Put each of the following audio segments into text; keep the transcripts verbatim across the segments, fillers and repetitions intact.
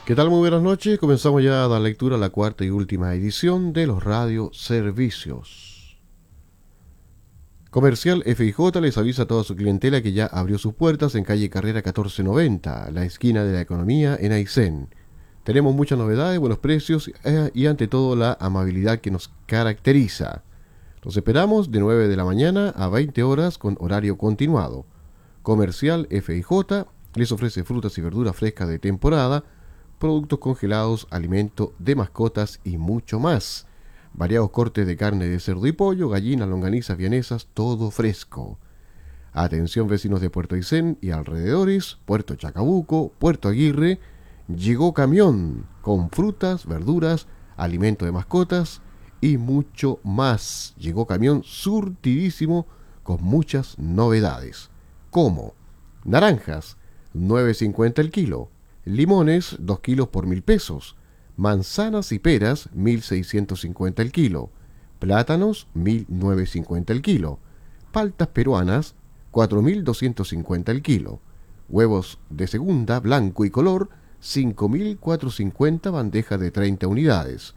¿Qué tal? Muy buenas noches. Comenzamos ya a dar lectura a la cuarta y última edición de los radioservicios. Comercial F I J les avisa a toda su clientela que ya abrió sus puertas en calle Carrera catorce noventa, la esquina de la economía en Aysén. Tenemos muchas novedades, buenos precios eh, y ante todo la amabilidad que nos caracteriza. Los esperamos de nueve de la mañana a veinte horas con horario continuado. Comercial F I J les ofrece frutas y verduras frescas de temporada, productos congelados, alimento de mascotas y mucho más. Variados cortes de carne de cerdo y pollo, gallinas, longanizas, vienesas, todo fresco. Atención vecinos de Puerto Aysén y alrededores, Puerto Chacabuco, Puerto Aguirre. Llegó camión con frutas, verduras, alimento de mascotas y mucho más. Llegó camión surtidísimo con muchas novedades. Como naranjas, nueve cincuenta el kilo. Limones, dos kilos por mil pesos. Manzanas y peras, mil seiscientos cincuenta el kilo. Plátanos, mil novecientos cincuenta el kilo. Paltas peruanas, cuatro mil doscientos cincuenta el kilo. Huevos de segunda, blanco y color, cinco mil cuatrocientos cincuenta, bandeja de treinta unidades.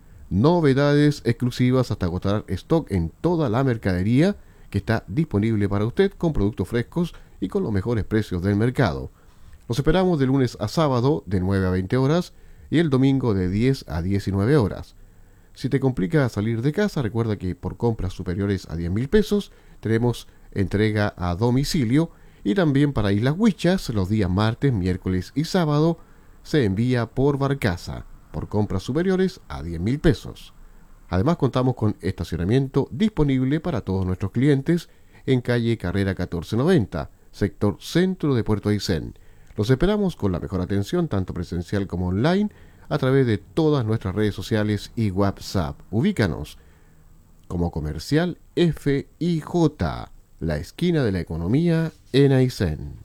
Novedades exclusivas hasta agotar stock en toda la mercadería que está disponible para usted con productos frescos y con los mejores precios del mercado. Los esperamos de lunes a sábado de nueve a veinte horas y el domingo de diez a diecinueve horas. Si te complica salir de casa, recuerda que por compras superiores a diez mil pesos tenemos entrega a domicilio y también para Islas Huichas los días martes, miércoles y sábado se envía por barcaza por compras superiores a diez mil pesos. Además contamos con estacionamiento disponible para todos nuestros clientes en calle Carrera catorce noventa, sector centro de Puerto Aysén. Los esperamos con la mejor atención, tanto presencial como online, a través de todas nuestras redes sociales y WhatsApp. Ubícanos como Comercial F I J, la esquina de la economía en Aysén.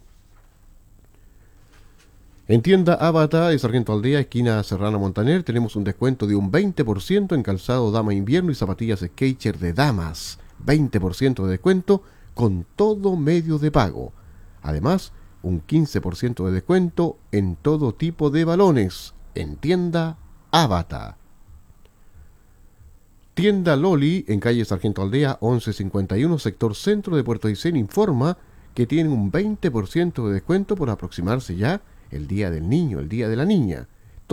En tienda Avatar de Sargento Aldea, esquina Serrano Montaner, tenemos un descuento de un veinte por ciento en calzado dama invierno y zapatillas Skechers de damas. veinte por ciento de descuento con todo medio de pago. Además, un quince por ciento de descuento en todo tipo de balones en tienda Avatar. Tienda Loli en calle Sargento Aldea once cincuenta y uno, sector centro de Puerto Aysén, informa que tiene un veinte por ciento de descuento por aproximarse ya el día del niño, el día de la niña.